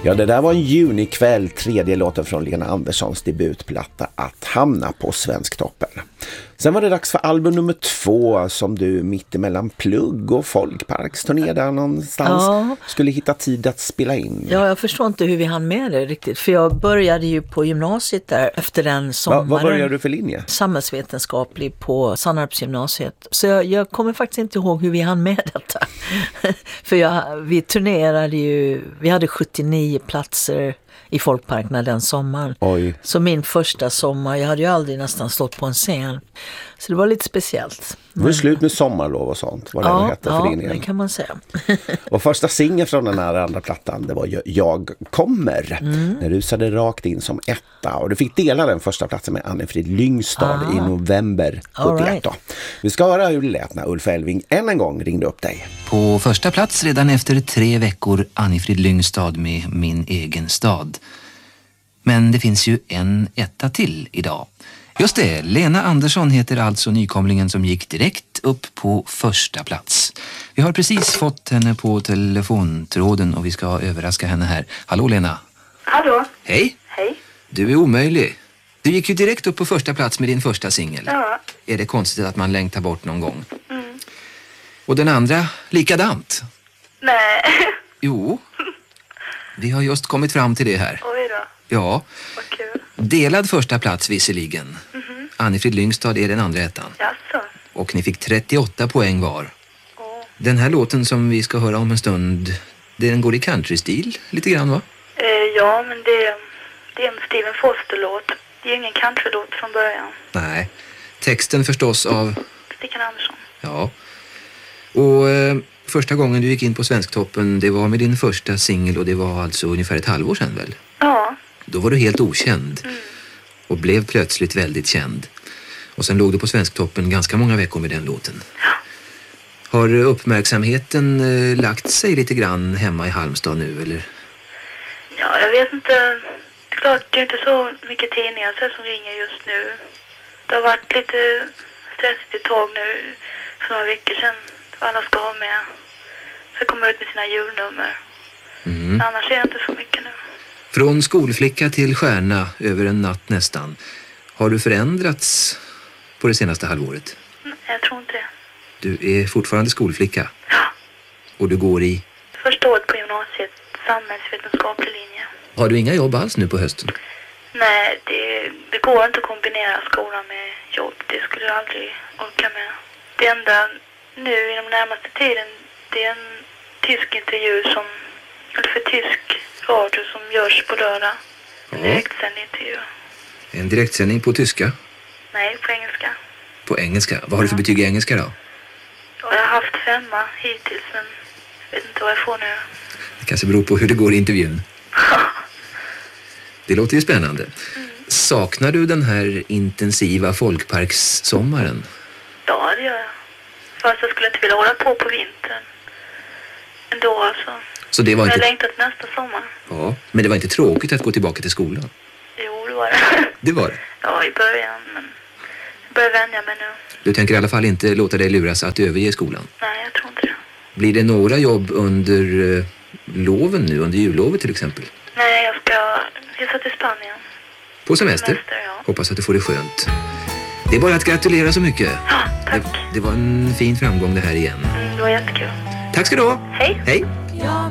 Ja, det där var en junikväll, tredje låten från Lena Anderssons debutplatta Att hamna på Svensktoppen. Sen var det dags för album nummer 2 som du mitt emellan plugg och folkparksturné där någonstans skulle hitta tid att spela in. Ja, jag förstår inte hur vi hann med det riktigt. För jag började ju på gymnasiet där efter den sommaren. Vad började du för linje? Samhällsvetenskaplig på Sannarpsgymnasiet. Så jag kommer faktiskt inte ihåg hur vi hann med detta. För vi turnerade ju, vi hade 79 platser i folkparkerna den sommaren. Oj. Så min första sommar, jag hade ju aldrig nästan stått på en scen. Så det var lite speciellt. Det var slut med sommarlov och sånt, vad det hette för din det kan man säga. Och första singeln från den här andra plattan, det var ju Jag kommer. Den rusade rakt in som etta. Och du fick dela den första platsen med Annifrid Lyngstad i november 71. Vi ska höra hur det lät när Ulf Elving än en gång ringde upp dig. På första plats redan efter 3 veckor Annifrid Lyngstad med Min egen stad. Men det finns ju en etta till idag. Just det, Lena Andersson heter alltså nykomlingen som gick direkt upp på första plats. Vi har precis fått henne på telefontråden och vi ska överraska henne här. Hallå Lena. Hallå. Hej. Hej. Du är omöjlig. Du gick ju direkt upp på första plats med din första singel. Ja. Är det konstigt att man längtar bort någon gång? Och den andra, likadant. Nej. Jo. Vi har just kommit fram till det här. Oj då. Ja. Vad kul. Delad första plats visserligen. Annifrid Lyngstad är den andra ettan. Jaså. Och ni fick 38 poäng var. Den här låten som vi ska höra om en stund, den går i countrystil lite grann va? Ja, men det är en Stephen Foster-låt. Det är ingen countrylåt från början. Nej. Texten förstås av... Stickan Andersson. Ja. Och första gången du gick in på Svensktoppen, det var med din första singel och det var alltså ungefär ett halvår sedan väl? Ja. Då var du helt okänd och blev plötsligt väldigt känd. Och sen låg du på Svensktoppen ganska många veckor med den låten. Ja. Har uppmärksamheten lagt sig lite grann hemma i Halmstad nu eller? Ja, jag vet inte. Det är klart, det är inte så mycket tidningar som ringer just nu. Det har varit lite stressigt ett tag nu för några veckor sedan. Alla ska ha med. Så kommer ut med sina julnummer. Annars är det inte så mycket nu. Från skolflicka till stjärna över en natt nästan. Har du förändrats på det senaste halvåret? Jag tror inte det. Du är fortfarande skolflicka? Ja. Och du går i? Första året på gymnasiet, samhällsvetenskaplig linje. Har du inga jobb alls nu på hösten? Nej, det går inte att kombinera skolan med jobb. Det skulle jag aldrig orka med. Det enda nu inom närmaste tiden, det är en tysk intervju eller för tysk radio som görs på lördag. En direktsänd intervju. En direktsändning på tyska? Nej, på engelska. På engelska? Vad har du för betyg i engelska då? Jag har haft 5 hittills, men jag vet inte vad jag får nu. Det kanske beror på hur det går i intervjun. Det låter ju spännande. Saknar du den här intensiva folkparkssommaren? Ja, det gör jag. Fast jag skulle inte vilja hålla på vintern. Ändå alltså. Så det var inte... Jag längtat nästa sommar. Ja, men det var inte tråkigt att gå tillbaka till skolan? Jo, det var det. Det var det? Ja, i början, men jag börjar vänja mig nu. Du tänker i alla fall inte låta dig luras att överge skolan? Nej, jag tror inte det. Blir det några jobb under loven nu, under jullovet till exempel? Nej, jag ska resa till Spanien. På semester? Ja. Hoppas att du får det skönt. Det är bara att gratulera så mycket. Ja, tack. Det var en fin framgång det här igen. Det var jättekul. Tack ska du ha. Hej. Hej. Jag